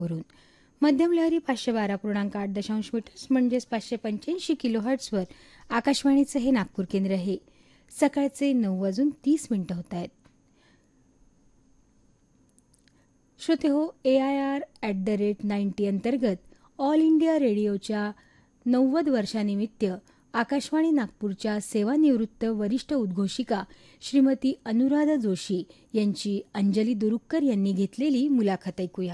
वरून मध्यम लहरी 512.8 मीटर्स म्हणजेच 585 किलोहर्ट्झवर आकाशवाणीचं हे नागपूर केंद्र आहे. सकाळचे 9:30 होत आहेत. श्रोते हो, AIR@90 अंतर्गत ऑल इंडिया रेडिओच्या 90 वर्षानिमित्त आकाशवाणी नागपूरच्या सेवानिवृत्त वरिष्ठ उद्घोषिका श्रीमती अनुराधा जोशी यांची अंजली दुरुक्कर यांनी घेतलेली मुलाखत ऐकूया.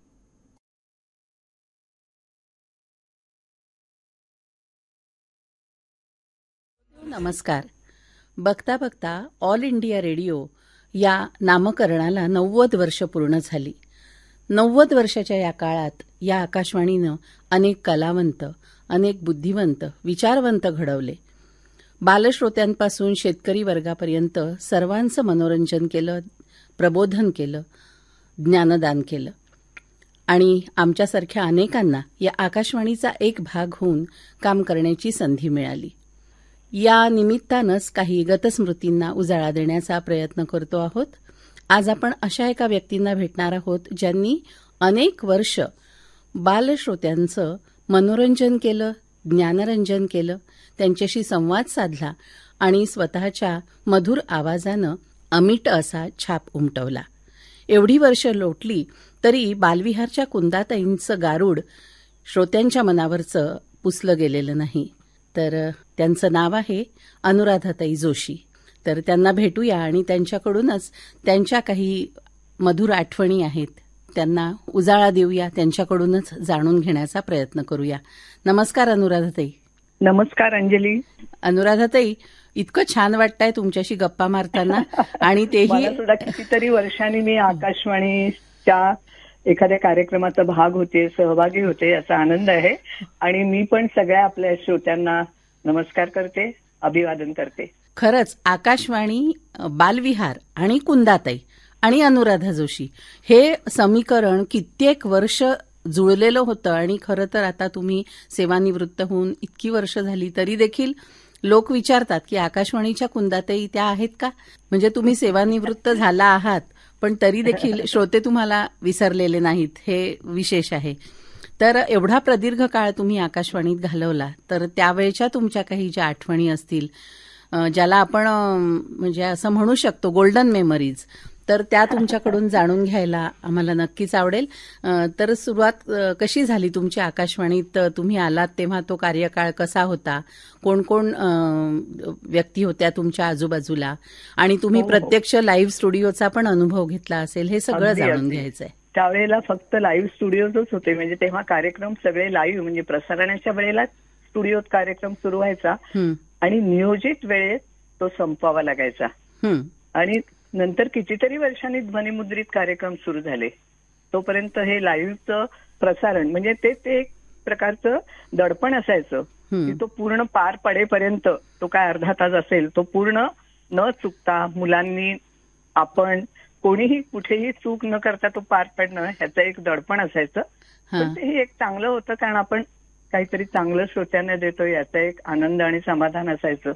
नमस्कार. बघता बघता ऑल इंडिया रेडिओ या नामकरणाला 90 वर्ष पूर्ण झाली. 90 वर्षाच्या या काळात या आकाशवाणीनं अनेक कलावंत, अनेक बुद्धिवंत, विचारवंत घडवले. बालश्रोत्यांपासून शेतकरी वर्गापर्यंत सर्वांचं मनोरंजन केलं, प्रबोधन केलं, ज्ञानदान केलं आणि आमच्यासारख्या अनेकांना या आकाशवाणीचा एक भाग होऊन काम करण्याची संधी मिळाली. या निमित्तानंच काही गतस्मृतींना उजाळा देण्याचा प्रयत्न करतो आहोत. आज आपण अशा एका व्यक्तींना भेटणार आहोत ज्यांनी अनेक वर्ष बालश्रोत्यांचं मनोरंजन केलं, ज्ञानरंजन केलं, त्यांच्याशी संवाद साधला आणि स्वतःच्या मधुर आवाजानं अमिट असा छाप उमटवला. एवढी वर्ष लोटली तरी बालविहारच्या कुंदाताईंचं गारूड श्रोत्यांच्या मनावरचं पुसलं गेलेलं नाही. तर त्यांचं नाव आहे अनुराधाताई जोशी. तर त्यांना भेटूया आणि त्यांच्याकडूनच त्यांच्या काही मधुर आठवणी आहेत त्यांना उजाळा देऊया, त्यांच्याकडूनच जाणून घेण्याचा प्रयत्न करूया. नमस्कार अनुराधाताई. नमस्कार अंजली. अनुराधाताई, इतकं छान वाटतंय तुमच्याशी गप्पा मारताना आणि तेही सुद्धा कितीतरी वर्षांनी मी आकाशवाणीच्या एखाद्या कार्यक्रमाचा भाग होते, सहभागी होते, याचा आनंद आहे. आणि मी पण सगळ्या आपल्या श्रोत्यांना नमस्कार करते, अभिवादन करते. खरंच आकाशवाणी, बालविहार आणि कुंदाताई आणि अनुराधा जोशी हे समीकरण कित्येक वर्ष जुळलेलं होतं आणि खरं तर आता तुम्ही सेवानिवृत्त होऊन इतकी वर्ष झाली तरी देखील लोक विचारतात की आकाशवाणीच्या कुंदाताई त्या आहेत का? म्हणजे तुम्ही सेवानिवृत्त झाला आहात पण तरी देखील श्रोते तुम्हाला विसरलेले नाहीत, हे विशेष आहे. तर एवढा प्रदीर्घ काळ तुम्ही आकाशवाणीत घालवला, तर त्यावेळच्या तुमच्या काही ज्या आठवणी असतील, ज्याला आपण म्हणजे असं म्हणू शकतो गोल्डन मेमरीज, तर त्या तुमच्याकडून जाणून घ्यायला आम्हाला नक्कीच आवडेल. तर सुरुवात कशी झाली तुमची आकाशवाणीत? तुम्ही आलात तेव्हा तो कार्यकाळ कसा होता? कोण कोण व्यक्ती होत्या तुमच्या आजूबाजूला? आणि तुम्ही प्रत्यक्ष लाईव्ह स्टुडिओचा पण अनुभव घेतला असेल, हे सगळं जाणून घ्यायचंय. त्यावेळेला फक्त लाईव्ह स्टुडिओच होते, म्हणजे तेव्हा कार्यक्रम सगळे लाईव्ह, म्हणजे प्रसारणाच्या वेळेला स्टुडिओत कार्यक्रम सुरू व्हायचा आणि नियोजित वेळेत तो संपवावा लागायचा. आणि नंतर कितीतरी वर्षांनी ध्वनिमुद्रित कार्यक्रम सुरू झाले. तोपर्यंत हे लाईव्हचं प्रसारण म्हणजे ते एक प्रकारचं दडपण असायचं की तो पूर्ण पार पडेपर्यंत, तो काय अर्धा तास असेल, तो पूर्ण न चुकता मुलांनी, आपण कोणीही कुठेही चूक न करता तो पार पडणं, ह्याचं एक दडपण असायचं. पण तेही एक चांगलं होतं, कारण आपण काहीतरी चांगलं श्रोत्यांना देतो याचा एक आनंद आणि समाधान असायचं.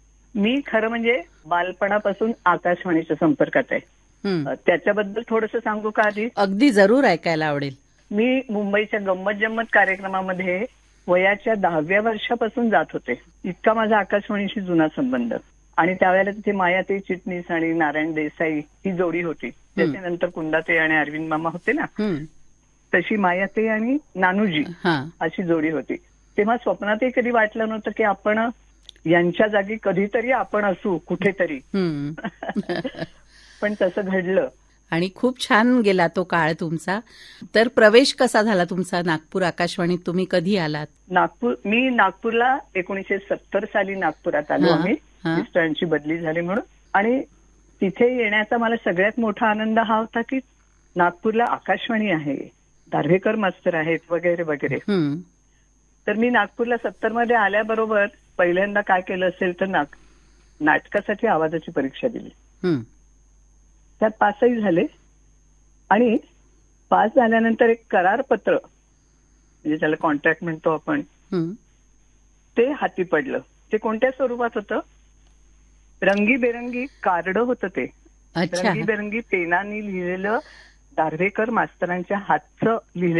मी खरं म्हणजे बालपणापासून आकाशवाणीच्या संपर्कात आहे. त्याच्याबद्दल थोडंसं सांगू का आधी? अगदी जरूर, ऐकायला आवडेल. मी मुंबईच्या गंमत जम्मत कार्यक्रमामध्ये वयाच्या 10व्या वर्षापासून जात होते. इतका माझा आकाशवाणीशी जुना संबंध. आणि त्यावेळेला तिथे मायाताई चिटणीस आणि नारायण देसाई ही जोडी होती. त्याच्यानंतर कुंदाताई आणि अरविंद मामा होते ना, तशी मायाताई आणि नानूजी अशी जोडी होती. तेव्हा स्वप्नातही कधी वाटलं नव्हतं की आपण यांच्या जागी कधीतरी आपण असू कुठेतरी. पण तसं घडलं आणि खूप छान गेला तो काळ तुमचा. तर प्रवेश कसा झाला तुमचा नागपूर आकाशवाणीत? तुम्ही कधी आलात? मी नागपूरला 1970 साली नागपुरात आलो आम्ही, मिस्टरांची बदली झाली म्हणून. आणि तिथे येण्याचा मला सगळ्यात मोठा आनंद हा होता की नागपूरला आकाशवाणी आहे, दार्वेकर मास्तर आहेत वगैरे वगैरे. तर मी नागपूरला 70 मध्ये आल्याबरोबर पहिल्यांदा काय केलं असेल तर नाटकासाठी आवाजाची परीक्षा दिली. त्यात पासही झाले आणि पास झाल्यानंतर एक करारपत्र, म्हणजे त्याला कॉन्ट्रॅक्ट म्हणतो आपण, ते हाती पडलं. ते कोणत्या स्वरूपात होतं? रंगीबेरंगी कार्ड होतं ते. रंगीबेरंगी पेनांनी लिहिलेलं दार्व्हेकर मास्तरांच्या हातचं लिहिलं